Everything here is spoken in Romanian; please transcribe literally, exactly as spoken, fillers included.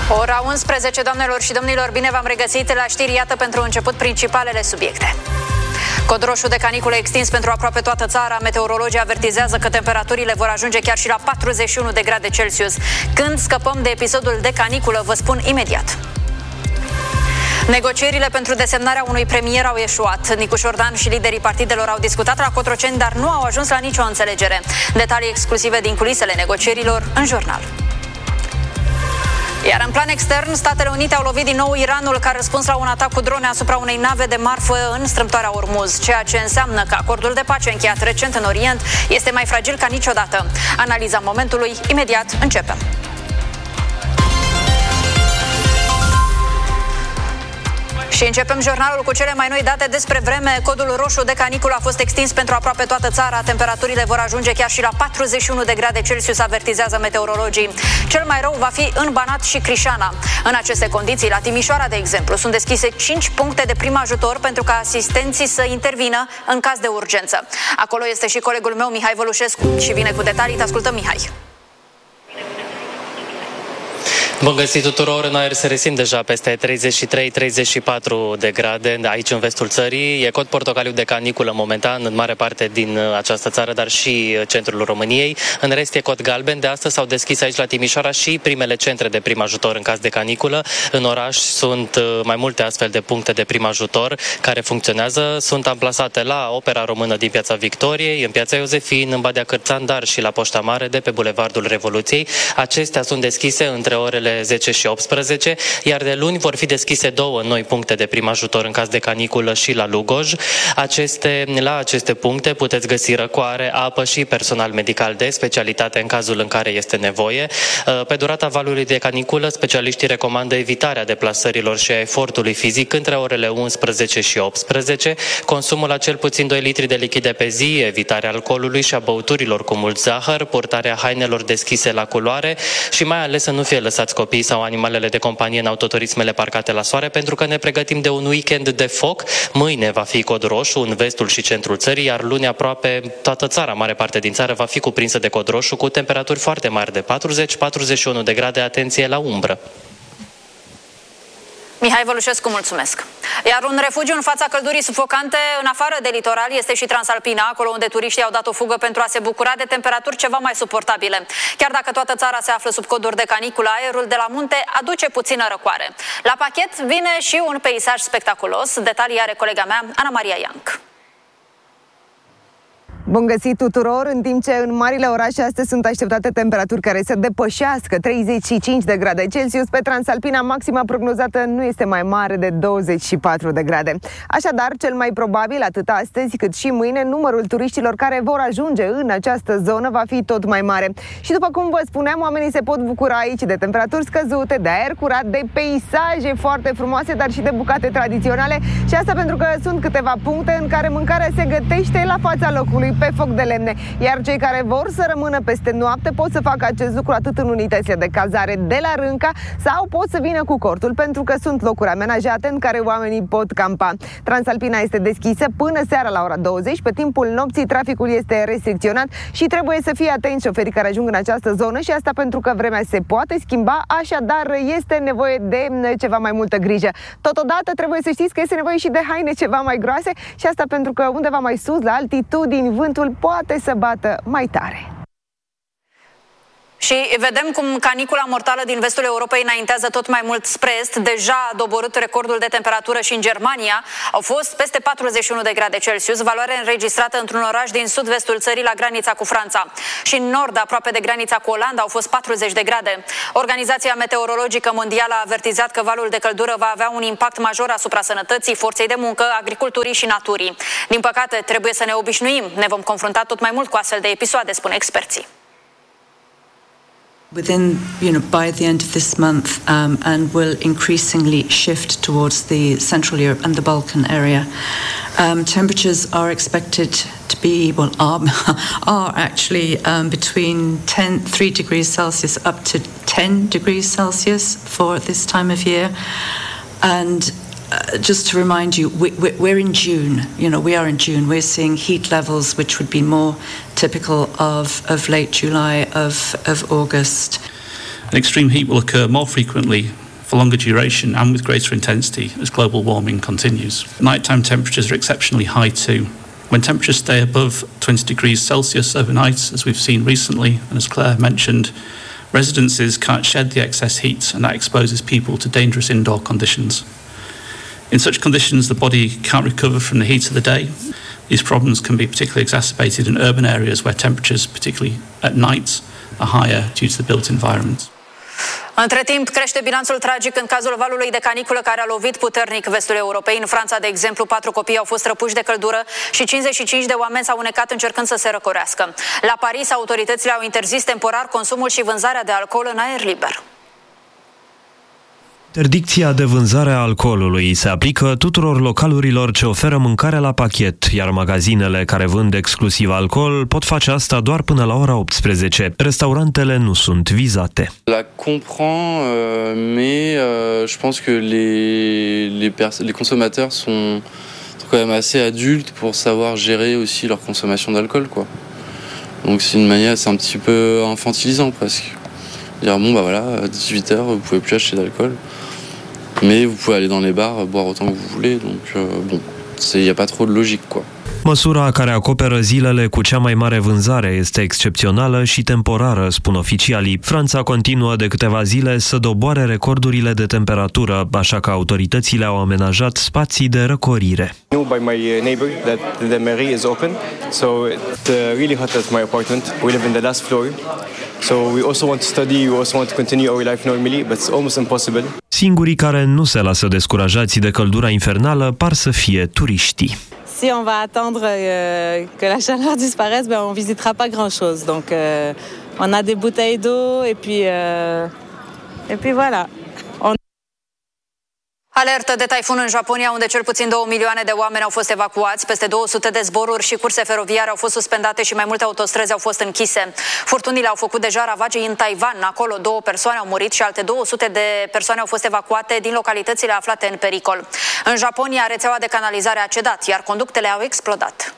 Ora unsprezece, doamnelor și domnilor, bine v-am regăsit la știri, iată pentru început principalele subiecte. Cod roșu de caniculă extins pentru aproape toată țara. Meteorologii avertizează că temperaturile vor ajunge chiar și la patruzeci și unu de grade Celsius. Când scăpăm de episodul de caniculă, vă spun imediat. Negocierile pentru desemnarea unui premier au eșuat. Nicu Șordan și liderii partidelor au discutat la Cotroceni, dar nu au ajuns la nicio înțelegere. Detalii exclusive din culisele negocierilor în jurnal. Iar în plan extern, Statele Unite au lovit din nou Iranul ca răspuns la un atac cu drone asupra unei nave de marfă în strâmtoarea Ormuz, ceea ce înseamnă că acordul de pace încheiat recent în Orient este mai fragil ca niciodată. Analiza momentului, imediat începem. Și începem jurnalul cu cele mai noi date despre vreme. Codul roșu de caniculă a fost extins pentru aproape toată țara. Temperaturile vor ajunge chiar și la patruzeci și unu de grade Celsius, avertizează meteorologii. Cel mai rău va fi în Banat și Crișana. În aceste condiții, la Timișoara, de exemplu, sunt deschise cinci puncte de prim ajutor pentru ca asistenții să intervină în caz de urgență. Acolo este și colegul meu, Mihai Vălușescu, și vine cu detalii. Te ascultăm, Mihai. Bun găsit tuturor, în aer se resimt deja peste treizeci și trei treizeci și patru de grade aici în vestul țării. E cod portocaliu de caniculă momentan în mare parte din această țară, dar și centrul României. În rest e cod galben. De astăzi s-au deschis aici la Timișoara și primele centre de prim ajutor în caz de caniculă. În oraș sunt mai multe astfel de puncte de prim ajutor care funcționează. Sunt amplasate la Opera Română din Piața Victoriei, în Piața Iosefin, în Badea Cârțan, dar și la Poșta Mare de pe Bulevardul Revoluției. Acestea sunt deschise între orele zece și optsprezece, iar de luni vor fi deschise două noi puncte de prim ajutor în caz de caniculă și la Lugoj. Aceste, la aceste puncte puteți găsi răcoare, apă și personal medical de specialitate în cazul în care este nevoie. Pe durata valului de caniculă, specialiștii recomandă evitarea deplasărilor și a efortului fizic între orele unsprezece și optsprezece, consumul la cel puțin doi litri de lichide pe zi, evitarea alcoolului și a băuturilor cu mult zahăr, purtarea hainelor deschise la culoare și mai ales să nu fie lăsați copiii sau animalele de companie în autoturismele parcate la soare, pentru că ne pregătim de un weekend de foc. Mâine va fi cod roșu în vestul și centrul țării, iar luni aproape toată țara, mare parte din țară, va fi cuprinsă de cod roșu cu temperaturi foarte mari de patruzeci patruzeci și unu de grade, atenție la umbră. Mihai Vălușescu, mulțumesc. Iar un refugiu în fața căldurii sufocante, în afară de litoral, este și Transalpina, acolo unde turiștii au dat o fugă pentru a se bucura de temperaturi ceva mai suportabile. Chiar dacă toată țara se află sub coduri de caniculă, aerul de la munte aduce puțină răcoare. La pachet vine și un peisaj spectaculos. Detalii are colega mea, Ana Maria Ianc. Bun găsit tuturor! În timp ce în marile orașe astăzi sunt așteptate temperaturi care să depășească treizeci și cinci de grade Celsius, pe Transalpina maxima prognozată nu este mai mare de douăzeci și patru de grade. Așadar, cel mai probabil, atât astăzi cât și mâine, numărul turiștilor care vor ajunge în această zonă va fi tot mai mare. Și după cum vă spuneam, oamenii se pot bucura aici de temperaturi scăzute, de aer curat, de peisaje foarte frumoase, dar și de bucate tradiționale. Și asta pentru că sunt câteva puncte în care mâncarea se gătește la fața locului, pe foc de lemne, iar cei care vor să rămână peste noapte pot să facă acest lucru atât în unitățile de cazare de la Rânca sau pot să vină cu cortul, pentru că sunt locuri amenajate în care oamenii pot campa. Transalpina este deschisă până seara la ora douăzeci. Pe timpul nopții traficul este restricționat și trebuie să fie atenți șoferii care ajung în această zonă, și asta pentru că vremea se poate schimba, așadar este nevoie de ceva mai multă grijă. Totodată trebuie să știți că este nevoie și de haine ceva mai groase, și asta pentru că undeva mai sus, la altitudini, vântul poate să bată mai tare. Și vedem cum canicula mortală din vestul Europei înaintează tot mai mult spre est. Deja a doborât recordul de temperatură și în Germania. Au fost peste patruzeci și unu de grade Celsius, valoare înregistrată într-un oraș din sud-vestul țării la granița cu Franța. Și în nord, aproape de granița cu Olanda, au fost patruzeci de grade. Organizația Meteorologică Mondială a avertizat că valul de căldură va avea un impact major asupra sănătății, forței de muncă, agriculturii și naturii. Din păcate, trebuie să ne obișnuim. Ne vom confrunta tot mai mult cu astfel de episoade, spun experții. Within, you know, by the end of this month, um, and will increasingly shift towards the Central Europe and the Balkan area. Um, temperatures are expected to be, well, are, are actually um, between ten, three degrees Celsius up to ten degrees Celsius for this time of year. And Uh, just to remind you, we, we're in June. You know, we are in June. We're seeing heat levels which would be more typical of, of late July, of, of August. And extreme heat will occur more frequently for longer duration and with greater intensity as global warming continues. Nighttime temperatures are exceptionally high too. When temperatures stay above twenty degrees Celsius overnight, as we've seen recently, and as Claire mentioned, residences can't shed the excess heat, and that exposes people to dangerous indoor conditions. In such conditions, the body can't recover from the heat of the day. These problems can be particularly exacerbated in urban areas where temperatures, particularly at night, are higher due to the built environment. Între timp, crește bilanțul tragic în cazul valului de caniculă care a lovit puternic vestul Europei. În Franța, de exemplu, patru copii au fost răpuși de căldură și cincizeci și cinci de oameni s-au unecat încercând să se răcorească. La Paris, autoritățile au interzis temporar consumul și vânzarea de alcool în aer liber. Interdicția de vânzare a alcoolului se aplică tuturor localurilor ce oferă mâncare la pachet, iar magazinele care vând exclusiv alcool pot face asta doar până la ora optsprezece. Restaurantele nu sunt vizate. La comprends, euh, mais euh, je pense que les les, pers- les consommateurs sont, sont quand même assez adultes pour savoir gérer aussi leur consommation d'alcool, quoi. Donc c'est une manière, c'est un petit peu infantilisant presque. Dire bon bah voilà, à dix-huit heures vous pouvez plus acheter d'alcool, mais vous pouvez aller dans les bars boire autant que vous voulez, donc euh, bon, il n'y a pas trop de logique, quoi. Măsura care acoperă zilele cu cea mai mare vânzare este excepțională și temporară, spun oficialii. Franța continuă de câteva zile să doboare recordurile de temperatură, așa că autoritățile au amenajat spații de răcorire. I know by my neighbor that the mairie is open, so it's really hot at my apartment. We live in the last floor, so we also want to study, we also want to continue our life normally, but it's almost impossible. Singurii care nu se lasă descurajați de căldura infernală par să fie turiștii. Si on va attendre euh, que la chaleur disparaisse, ben on visitera pas grand-chose. Donc euh, on a des bouteilles d'eau et puis euh, et puis voilà. On... Alertă de taifun în Japonia, unde cel puțin două milioane de oameni au fost evacuați, peste două sute de zboruri și curse feroviare au fost suspendate și mai multe autostrăzi au fost închise. Furtunile au făcut deja ravagii în Taiwan. Acolo două persoane au murit și alte două sute de persoane au fost evacuate din localitățile aflate în pericol. În Japonia, rețeaua de canalizare a cedat, iar conductele au explodat.